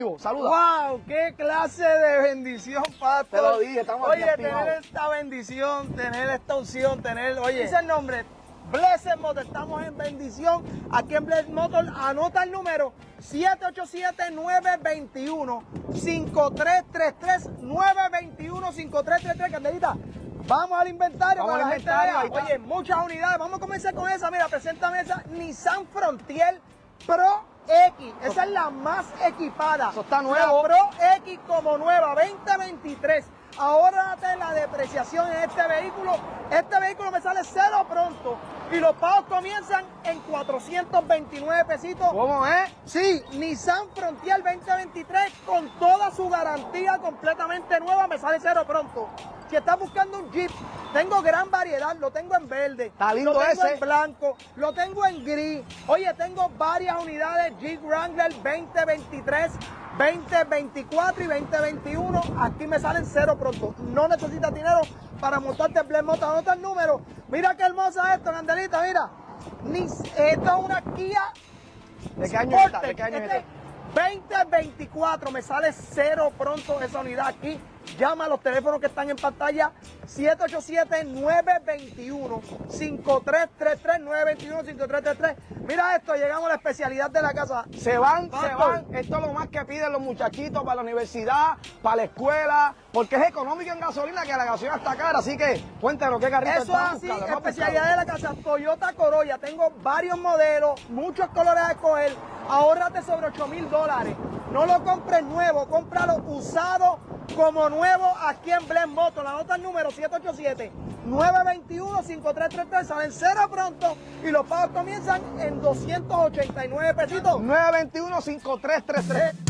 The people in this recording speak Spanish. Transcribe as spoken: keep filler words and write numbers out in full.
Saluda. ¡Wow! ¡Qué clase de bendición, pastor! Te lo dije, estamos Oye, aquí activados. tener esta bendición, tener esta unción, tener... Oye, dice el nombre, Blessed Motor, estamos en bendición. Aquí en Blessed Motor, anota el número siete ocho siete, nueve dos uno, cinco tres tres tres, nueve dos uno, cinco tres tres tres, Candelita. Vamos al inventario. Vamos para al la gente inventario, vea. ahí está. Oye, muchas unidades. Vamos a comenzar con esa. Mira, preséntame esa Nissan Frontier Pro X. Esa es la más equipada. Eso está nuevo. La Pro X como nueva, veinte veintitrés. Ahora date la depreciación en este vehículo. Este vehículo me sale cero pronto. Y los pagos comienzan en cuatrocientos veintinueve pesitos. ¿Cómo es? Sí, Nissan Frontier veinte veintitrés con toda su garantía completamente nueva, me sale cero pronto. Si estás buscando un Jeep, tengo gran variedad, lo tengo en verde, Está lindo lo tengo ese. en blanco, lo tengo en gris. Oye, tengo varias unidades Jeep Wrangler veinte veintitrés, veinte veinticuatro y veinte veintiuno. Aquí me salen cero pronto. No necesitas dinero para montarte en Blessed Motor. Anota el número. Mira qué hermosa esto, Candelita, mira. Ni, esto es una Kia ¿De qué año Sportage. está? ¿De qué año Este está? veinte veinticuatro, me sale cero pronto esa unidad aquí. Llama a los teléfonos que están en pantalla, siete ocho siete, nueve dos uno, cinco tres tres tres, nueve dos uno, cinco tres tres tres. Mira esto, llegamos a la especialidad de la casa. Se van, se Pastor. van. Esto es lo más que piden los muchachitos para la universidad, para la escuela, porque es económico en gasolina, que la gasolina está cara. Así que cuéntanos qué carrito Eso es están así, buscando, ¿no? especialidad de la casa, Toyota Corolla. Tengo varios modelos, muchos colores a escoger. Ahórrate sobre ocho mil dólares. No lo compres nuevo, cómpralo usado como nuevo aquí en Blessed Motor. La nota el número siete ocho siete, nueve dos uno, cinco tres tres tres. Salen cero pronto y los pagos comienzan en doscientos ochenta y nueve pesitos. nueve dos uno, cinco tres tres tres.